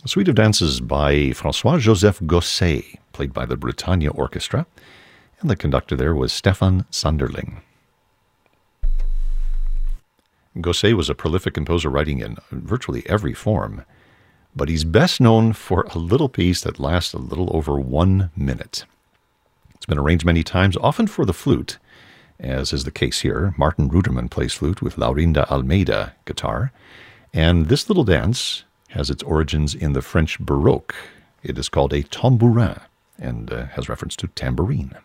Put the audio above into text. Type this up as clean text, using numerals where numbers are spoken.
A suite of dances by François-Joseph Gosset, played by the Britannia Orchestra, and the conductor there was Stefan Sanderling. Gosset was a prolific composer writing in virtually every form, but he's best known for a little piece that lasts a little over 1 minute. It's been arranged many times, often for the flute, as is the case here. Martin Ruderman plays flute with Laurinda Almeida guitar, and this little dance has its origins in the French Baroque. It is called a tambourin and has reference to tambourine.